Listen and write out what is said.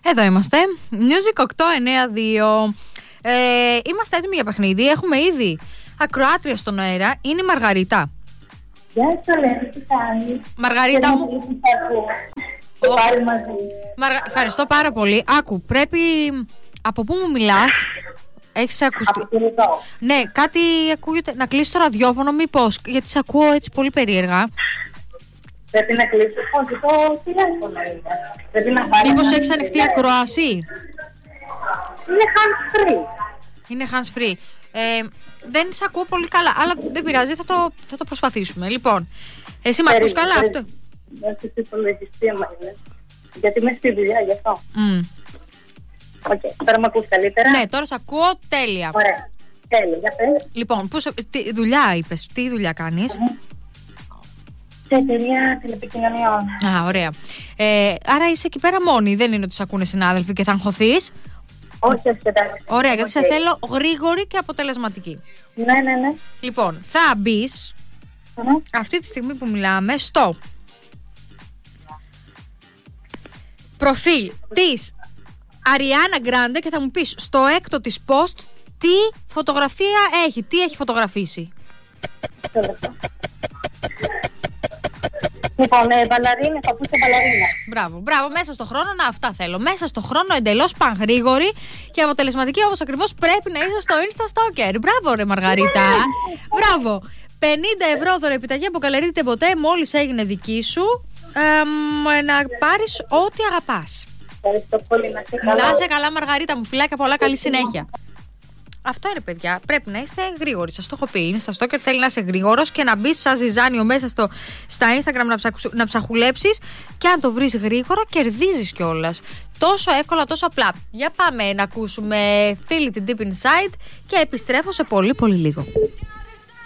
Εδώ είμαστε. Music 892. Είμαστε έτοιμοι για παιχνίδι. Έχουμε ήδη ακροάτρια στον αέρα. Είναι η Μαργαρίτα. Γεια σου, Αλέξη, τι κάνεις? Μαργαρίτα μου. Ευχαριστώ πάρα πολύ. Άκου, πρέπει. Από πού μου μιλάς? Έχεις ακουστεί? Από κινητό. Ναι, κάτι ακούγεται. Να κλείσει το ραδιόφωνο, μήπως? Γιατί σε ακούω έτσι πολύ περίεργα. Πρέπει να κλείσει. Όχι, το τηλέφωνο είναι. Πρέπει να πάρει. Μήπως έχεις ανοιχτή ακρόαση? Είναι hands free. Είναι hands free. Δεν σε ακούω πολύ καλά, αλλά δεν πειράζει, θα το προσπαθήσουμε. Λοιπόν, εσύ με ακούς καλά αυτό? Όχι, στην υπολογιστή είναι. Γιατί είμαι στη δουλειά, γι' αυτό. Τώρα με ακούς καλύτερα? Ναι, τώρα σε ακούω τέλεια. Ωραία. Τέλεια, για πες. Λοιπόν, τι δουλειά είπες, τι δουλειά κάνεις? Σε εταιρεία τηλεπικοινωνιών. Α, ωραία. Άρα είσαι εκεί πέρα μόνη, δεν είναι ότι σε ακούνε συνάδελφοι και θα αγχωθείς? Όχι, εντάξει. Ωραία, γιατί σε θέλω γρήγορη και αποτελεσματική. Ναι. Λοιπόν, θα μπεις αυτή τη στιγμή που μιλάμε στο προφίλ της Αριάννα Γκράντε και θα μου πεις στο έκτο της post τι φωτογραφία έχει, τι έχει φωτογραφίσει. Λοιπόν, μπαλαρίνα, παπούτσια μπαλαρίνα. Μπράβο, μέσα στο χρόνο, αυτά θέλω. Μέσα στο χρόνο, εντελώς πανγρήγορη και αποτελεσματική, όπως ακριβώς πρέπει να είσαι στο Insta Stalker. Μπράβο, ρε Μαργαρίτα. Μπράβο. 50 ευρώ δωρεοπιταγή από Καλερίτητε ποτέ, μόλις έγινε δική σου. Να πάρεις ό,τι αγαπάς. Ευχαριστώ πολύ, να είσαι καλά. Να είσαι καλά, Μαργαρίτα μου, φιλάκια πολλά, καλή συνέχεια. Αυτό είναι, παιδιά. Πρέπει να είστε γρήγοροι. Σας το έχω πει. Είναι στα Stalker, θέλει να είσαι γρήγορος και να μπεις σαν ζυζάνιο μέσα στα Instagram να ψαχουλέψεις. Και αν το βρεις γρήγορα, κερδίζεις κιόλας. Τόσο εύκολα, τόσο απλά. Για πάμε να ακούσουμε Feel It Deep Inside και επιστρέφω σε πολύ πολύ λίγο.